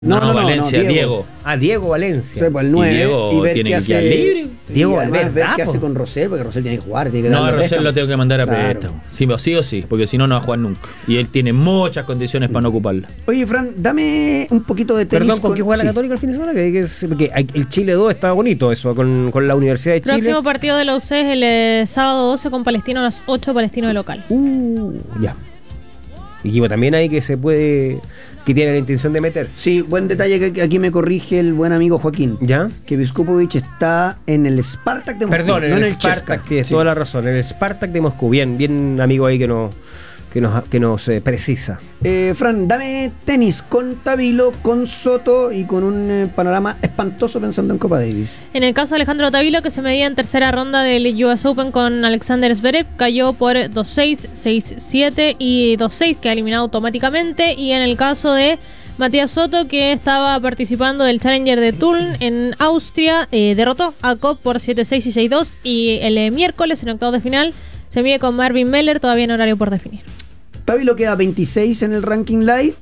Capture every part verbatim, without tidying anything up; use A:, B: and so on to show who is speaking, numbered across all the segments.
A: No, no, no,
B: Valencia,
A: no, Diego.
B: Diego.
C: Ah, Diego Valencia.
A: Sí, pues el nueve.
B: Y Diego
A: y ver
B: tiene
A: qué
B: que quedar
A: hace,
B: libre.
C: Diego,
A: y además
C: ¿verdad,
A: ver qué
C: po?
A: hace con Rosell, porque Rosell tiene que jugar. Tiene que
B: No,
A: darle
B: a Rosell
A: préstamo.
B: lo tengo que mandar a
A: Claro.
B: préstamo. Sí, sí o sí, porque si no, no va a jugar nunca. Y él tiene muchas condiciones para no ocuparla.
A: Oye, Fran, dame un poquito de tenis.
C: Perdón, ¿con quién juega
A: sí.
C: la Católica el fin de semana? Que, que es- porque hay- el Chile dos está bonito eso, con, con la Universidad de Chile.
D: Próximo partido de la U C es el eh, sábado doce con Palestino a las ocho, Palestino de local.
C: Uh, ya. Equipo también hay que se puede, que tiene la intención de meterse.
A: Sí, buen detalle que aquí me corrige el buen amigo Joaquín.
C: ¿Ya?
A: Que Viskupovic está en el Spartak de Moscú.
C: Perdón, en
A: no
C: el,
A: en el
C: Spartak,
A: Chesca.
C: tienes
A: Sí.
C: toda la razón, en el Spartak de Moscú. Bien, bien amigo ahí que nos, que nos, que nos eh, precisa.
A: Eh, Fran, dame tenis con Tabilo, con Soto y con un eh, panorama espantoso pensando en Copa Davis.
D: En el caso de Alejandro Tavilo, que se medía en tercera ronda del U S Open con Alexander Zverev, cayó por dos seis, seis siete y dos seis, que ha eliminado automáticamente. Y en el caso de Matías Soto, que estaba participando del Challenger de Tulln en Austria, eh, derrotó a Kopp por siete seis y seis dos. Y el eh, miércoles, en octavos de final, se mide con Marvin Meller, todavía en horario por definir.
A: Tabilo queda veintiséis en el ranking live.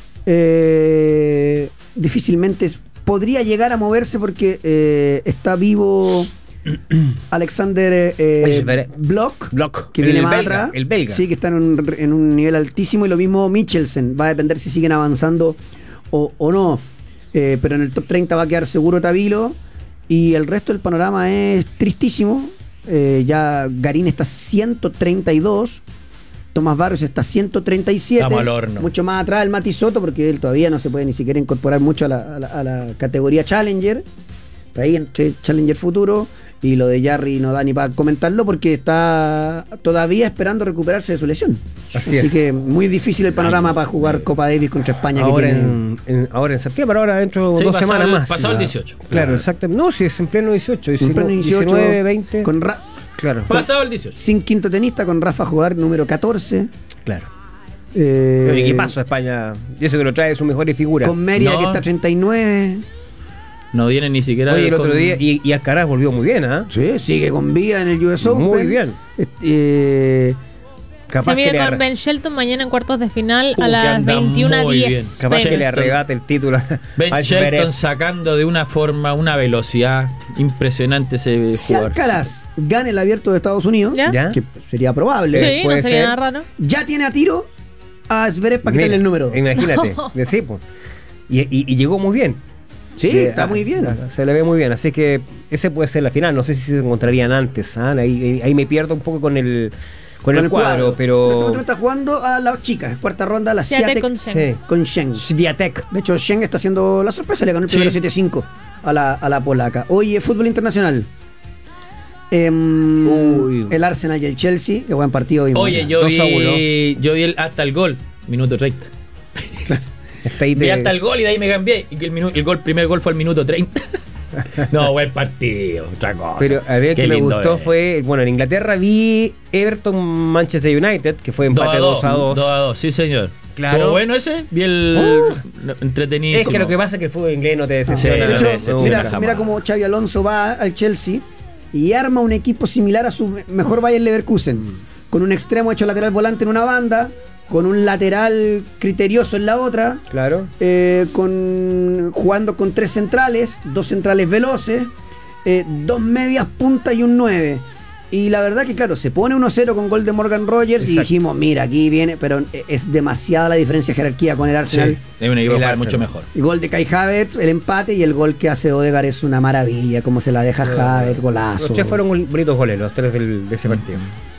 A: Eh, difícilmente es- podría llegar a moverse porque eh, está vivo Alexander eh,
C: Zverev.
A: Block,
C: Block,
A: que
C: el
A: viene más
C: belga,
A: atrás.
C: el belga.
A: Sí, que está en un, en un nivel altísimo. Y lo mismo Michelsen. Va a depender si siguen avanzando o, o no. Eh, pero en el top treinta va a quedar seguro Tabilo. Y el resto del panorama es tristísimo. Eh, ya Garín está ciento treinta y dos. Tomás Barrios está ciento treinta y siete.
B: Estamos al horno.
A: Mucho más atrás el Mati Soto, porque él todavía no se puede ni siquiera incorporar mucho a la, a la- a la categoría Challenger. Está ahí entre Challenger futuro. Y lo de Jarry no da ni para comentarlo porque está todavía esperando recuperarse de su lesión.
C: Así
A: Así
C: es.
A: que muy difícil el panorama para jugar Copa Davis contra España.
C: Ahora
A: que tiene...
C: en, en- ahora en septiembre, ahora dentro de
B: Sí,
C: dos
B: pasado
C: semanas
B: el-
C: más.
B: pasado el
C: Claro.
B: dieciocho.
C: Claro, exactamente. No, si es en pleno dieciocho,
A: En pleno dieciocho,
C: diecinueve, veinte.
A: Con Ra-
C: Claro,
B: Pasado el dieciocho.
A: sin quinto tenista, con Rafa Jugar número catorce.
C: claro.
A: Eh,
C: Pero ¿qué pasó España? Y eso que lo trae de sus mejores figuras.
A: Con Mérida,
B: No.
A: que está treinta y nueve.
B: No viene ni siquiera.
C: Oye, el
B: con-
C: otro día, y, y Alcaraz volvió muy bien, ¿ah?
A: Sí, sigue con vida en el U S Open.
C: Muy bien.
A: Eh,
C: Capaz
D: Se
C: que
D: mide
C: le,
D: con
C: arre-
D: Ben Shelton mañana en cuartos de final
B: Uh,
D: a
B: que
D: las
B: anda
D: veintiuna a
B: muy bien.
D: diez.
C: capaz que
D: P M.
C: le arrebate el título.
B: Ben
C: a
B: Shelton
C: Zverev.
B: sacando de una forma, una velocidad impresionante ese
A: si
B: jugador.
A: Alcaraz gana el abierto de Estados Unidos,
D: ¿Ya?
C: ¿Ya?
A: que sería probable,
D: Sí, no
C: puede
D: sería
C: ser.
D: nada raro.
A: ya tiene a tiro a Zverev para quitarle
C: Mira,
A: el número dos.
C: Imagínate, de sí, pues. Y, y- y llegó muy bien.
A: Sí,
C: Que,
A: está
C: ah,
A: muy bien.
C: ah, Se le ve muy bien. Así que ese puede ser la final. No sé si se encontrarían antes. ¿ah? Ahí, ahí- ahí me pierdo un poco con el, con el, cuadro,
A: En este
C: pero.
A: momento está jugando a las chicas, cuarta ronda, la
D: Siate
A: Siate
D: con
A: con,
D: Shen.
C: Sí.
A: Shen.
C: Swiatek.
A: De hecho, Shen está haciendo la sorpresa, le ganó el
B: Sí.
A: primero siete cinco a la, a la polaca. Oye, fútbol internacional. Em,
C: Uy.
A: el Arsenal y el Chelsea, qué buen partido vimos.
B: Oye, yo
C: dos a
B: vi, yo vi el- hasta el gol, minuto treinta.
C: Está ahí
B: Vi
C: de-
B: hasta el gol y de ahí me cambié. Y que el, minu- el gol, primer gol fue al minuto treinta. No, buen partido, otra cosa.
C: Pero a ver,
B: Qué
C: que me
B: lindo
C: gustó
B: es.
C: fue. Bueno, en Inglaterra vi Everton Manchester United, que fue empate dos a dos.
B: dos a dos, sí, señor.
C: Claro.
B: ¿Estuvo bueno ese? Vi el no, entretenido.
C: Es que lo que pasa es que el fútbol inglés no te
B: Sí,
C: decepciona.
A: De
B: no,
A: hecho,
B: no, no,
A: mira,
B: jamás.
A: mira cómo Xavi Alonso va al Chelsea y arma un equipo similar a su mejor Bayer Leverkusen, con un extremo hecho lateral volante en una banda, con un lateral criterioso en la otra,
C: Claro.
A: eh, con jugando con tres centrales, dos centrales veloces, eh, dos medias puntas y un nueve. Y la verdad que claro, se pone uno cero con gol de Morgan Rogers y
C: Exacto.
A: dijimos, mira, aquí viene, pero es demasiada la diferencia de jerarquía con el
B: Sí,
A: Arsenal.
B: es un equipo
C: El
B: que juega
C: Arsenal.
B: mucho mejor.
A: El gol de Kai Havertz, el empate, y el gol que hace Odegaard es una maravilla, como se la deja Havertz, golazo.
C: Los tres fueron gol- bonitos goles, los tres del- de ese partido.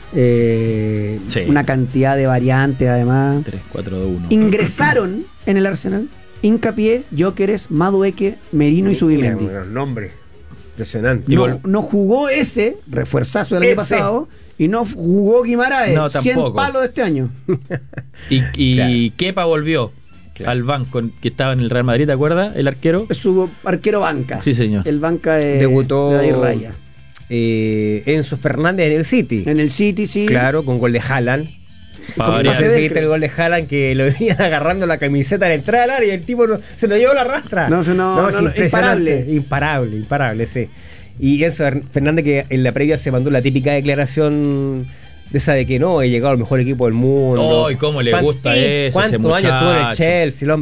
A: Eh,
B: Sí.
A: Una cantidad de variantes además.
B: tres, cuatro, dos, uno.
A: Ingresaron en el Arsenal Hincapié, Gyökeres, Madueke, Merino y Subimendi.
C: Mira, los nombres. Impresionante.
A: No, no jugó ese, refuerzazo del año
C: Ese.
A: pasado, y no jugó Guimaraes,
B: No,
A: cien
B: tampoco.
A: palos de este año.
B: Y, y
C: Claro.
B: Kepa volvió
C: Claro.
B: al banco en- que estaba en el Real Madrid, ¿te acuerdas? El arquero.
A: Es su arquero banca.
B: Sí, señor.
A: El banca de,
C: Debutó
A: de David Raya.
C: eh, Enzo Fernández en el City.
A: En el City, sí.
C: Claro, con gol de Haaland.
B: Pa'
A: Como
B: variar.
A: pase
C: No sé
A: del
C: si viste
A: cre-
C: el gol de Haaland que lo venían agarrando la camiseta a la entrada al área y el tipo no- se lo llevó a la rastra.
A: No, se no-
C: es
A: no, no,
C: impresionante.
A: imparable.
C: Imparable, imparable, sí. Y Enzo Fernández que en la previa se mandó la típica declaración de esa de que no, he llegado al mejor equipo del mundo.
B: Ay, cómo le
C: ¿Cuán-
B: gusta eso, ese
C: ¿Cuántos años estuvo en el
B: muchacho?
C: Chelsea? El hombre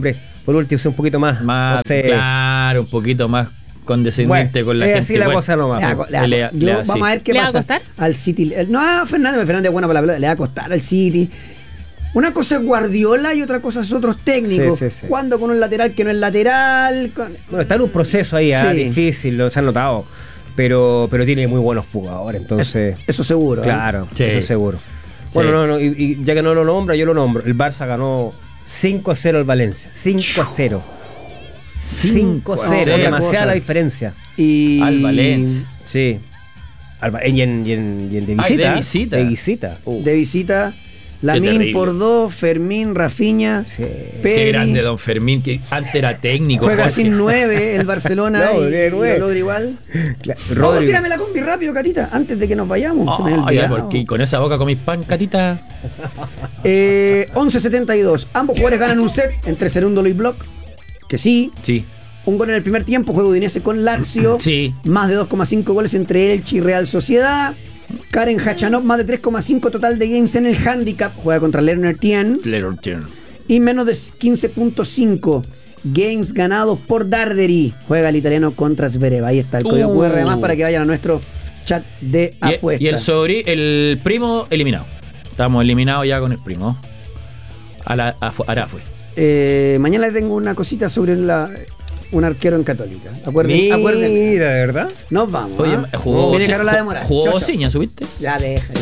C: por último, sea un poquito más.
B: Más,
C: no sé,
B: claro, un poquito más condescendiente
C: bueno,
B: con la
C: es
B: gente.
C: así la
B: igual.
C: cosa nomás.
A: Le va,
C: po.
A: a- le va-
B: Le-
A: yo-
B: le-
A: vamos
B: sí.
A: a ver qué
D: ¿Le va a
A: pasa
D: costar?
A: al City. El- No, Fernández, Fernández es bueno para la pelota, le va a costar al City. Una cosa es Guardiola y otra cosa es otros técnicos.
C: Sí, sí, sí.
A: Jugando con un lateral que no es lateral. con-
C: Bueno, está en un proceso ahí, ah,
A: Sí.
C: difícil, lo se han notado. Pero, pero tiene muy buenos jugadores, entonces.
A: Eso seguro. ¿eh?
C: Claro,
B: Sí.
C: eso seguro. Bueno,
B: Sí.
C: no, no, y, y ya que no lo nombra, yo lo nombro. El Barça ganó cinco a cero al Valencia. cinco a cero. cinco a cero,
A: Otra
C: demasiada
A: cosa.
C: la diferencia.
A: Y...
B: Al Valencia.
C: Sí. Al Va- y, en, y, en, y en de
B: Ay,
C: visita.
B: de visita.
C: De visita. Uh,
A: De visita. Lamine
B: terrible.
A: por dos, Fermín, Rafinha,
C: Sí.
A: Pedri.
B: Qué grande Don Fermín, que antes era técnico.
A: Juega
B: Jorge.
A: sin nueve el Barcelona
C: No,
A: y,
C: de
A: y
C: nueve.
A: lo logra igual.
C: Cla-
A: No,
C: Rodri-
A: tírame la combi rápido, Catita, antes de que nos vayamos. se me había
B: Ay,
A: olvidado.
B: porque con esa boca comís pan, Catita.
A: Eh, once setenta y dos. Ambos jugadores ganan un set entre Cerúndolo y Block. Que sí.
B: Sí.
A: Un gol en el primer tiempo, juego Udinese con Lazio.
B: Sí.
A: Más de dos coma cinco goles entre Elche y Real Sociedad. Karen Hachanov, más de tres coma cinco total de games en el handicap. Juega contra Lerner Tien. Y menos de quince punto cinco games ganados por Darderi. Juega el italiano contra Zverev. Ahí está el código
B: Uh.
A: Q R además para que vayan a nuestro chat de
B: Y,
A: apuestas.
B: y el sobri, el primo eliminado. Estamos eliminados ya con el primo. A la, a, fu- Arafue.
A: Eh, mañana le tengo una cosita sobre la, un arquero en Católica. Acuérdense.
C: Mira,
A: acuérdense.
C: ¿de verdad?
A: Nos vamos.
B: Oye,
A: ¿ah?
B: jugó,
A: Viene
B: sí,
A: Carola de Moraes.
B: jugó
A: Chau, chau.
B: Bociña, ¿subiste?
A: Ya deja.